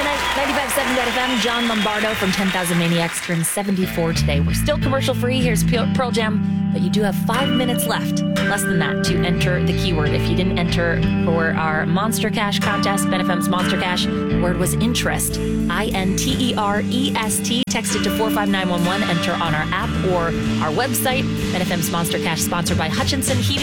95.7 John Lombardo from 10,000 Maniacs turned 74 today. We're still commercial free. Here's Pearl Jam, but you do have 5 minutes left, less than that, to enter the keyword. If you didn't enter for our Monster Cash contest, Ben FM's Monster Cash, the word was interest. INTEREST. Text it to 45911. Enter on our app or our website. Ben FM's Monster Cash, sponsored by Hutchinson Heating